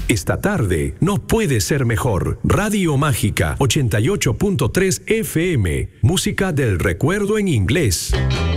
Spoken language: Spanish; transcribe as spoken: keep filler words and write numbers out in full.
Esta tarde no puede ser mejor. Radio Mágica ochenta y ocho punto tres F M. Música del recuerdo en inglés.